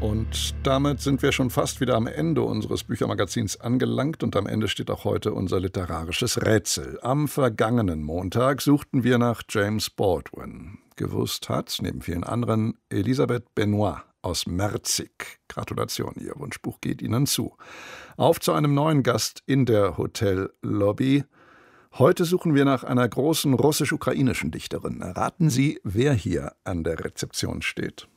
Und damit sind wir schon fast wieder am Ende unseres Büchermagazins angelangt und am Ende steht auch heute unser literarisches Rätsel. Am vergangenen Montag suchten wir nach James Baldwin. Gewusst hat, neben vielen anderen, Elisabeth Benoit aus Merzig. Gratulation, Ihr Wunschbuch geht Ihnen zu. Auf zu einem neuen Gast in der Hotellobby. Heute suchen wir nach einer großen russisch-ukrainischen Dichterin. Raten Sie, wer hier an der Rezeption steht.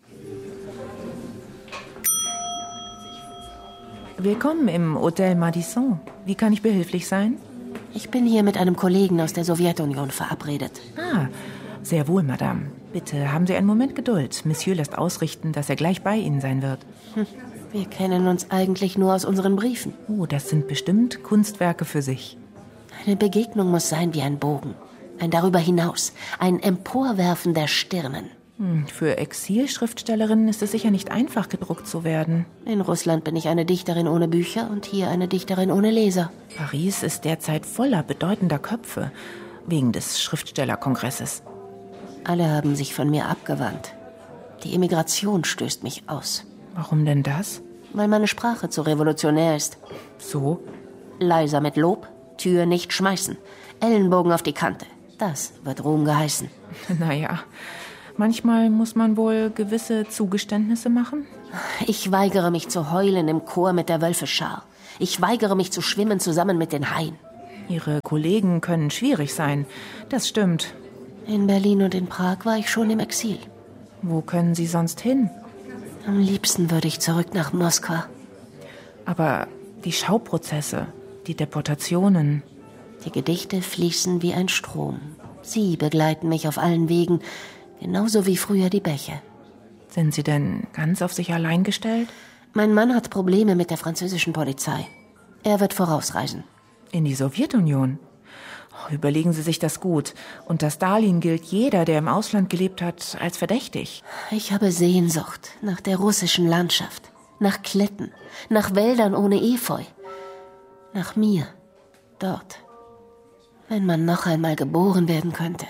Willkommen im Hotel Madison. Wie kann ich behilflich sein? Ich bin hier mit einem Kollegen aus der Sowjetunion verabredet. Ah, sehr wohl, Madame. Bitte haben Sie einen Moment Geduld. Monsieur lässt ausrichten, dass er gleich bei Ihnen sein wird. Wir kennen uns eigentlich nur aus unseren Briefen. Oh, das sind bestimmt Kunstwerke für sich. Eine Begegnung muss sein wie ein Bogen. Ein darüber hinaus. Ein Emporwerfen der Stirnen. Für Exilschriftstellerinnen ist es sicher nicht einfach, gedruckt zu werden. In Russland bin ich eine Dichterin ohne Bücher und hier eine Dichterin ohne Leser. Paris ist derzeit voller bedeutender Köpfe, wegen des Schriftstellerkongresses. Alle haben sich von mir abgewandt. Die Emigration stößt mich aus. Warum denn das? Weil meine Sprache zu revolutionär ist. So? Leiser mit Lob, Tür nicht schmeißen, Ellenbogen auf die Kante. Das wird Ruhm geheißen. Naja, manchmal muss man wohl gewisse Zugeständnisse machen. Ich weigere mich zu heulen im Chor mit der Wölfeschar. Ich weigere mich zu schwimmen zusammen mit den Haien. Ihre Kollegen können schwierig sein, das stimmt. In Berlin und in Prag war ich schon im Exil. Wo können Sie sonst hin? Am liebsten würde ich zurück nach Moskau. Aber die Schauprozesse, die Deportationen. Die Gedichte fließen wie ein Strom. Sie begleiten mich auf allen Wegen, genauso wie früher die Bäche. Sind Sie denn ganz auf sich allein gestellt? Mein Mann hat Probleme mit der französischen Polizei. Er wird vorausreisen. In die Sowjetunion? Oh, überlegen Sie sich das gut. Unter Stalin gilt jeder, der im Ausland gelebt hat, als verdächtig. Ich habe Sehnsucht nach der russischen Landschaft, nach Kletten, nach Wäldern ohne Efeu. Nach mir, dort. Wenn man noch einmal geboren werden könnte.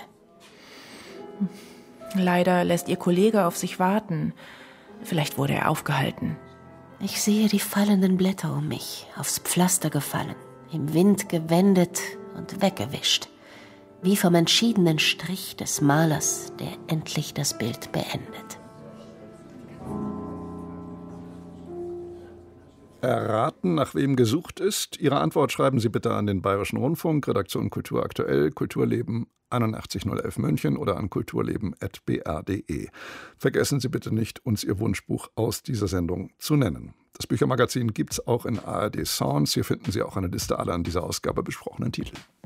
Leider lässt Ihr Kollege auf sich warten. Vielleicht wurde er aufgehalten. Ich sehe die fallenden Blätter um mich, aufs Pflaster gefallen, im Wind gewendet und weggewischt. Wie vom entschiedenen Strich des Malers, der endlich das Bild beendet. Erraten, nach wem gesucht ist? Ihre Antwort schreiben Sie bitte an den Bayerischen Rundfunk, Redaktion Kultur aktuell, Kulturleben 81011 München oder an kulturleben@br.de. Vergessen Sie bitte nicht, uns Ihr Wunschbuch aus dieser Sendung zu nennen. Das Büchermagazin gibt's auch in ARD Sounds. Hier finden Sie auch eine Liste aller an dieser Ausgabe besprochenen Titel.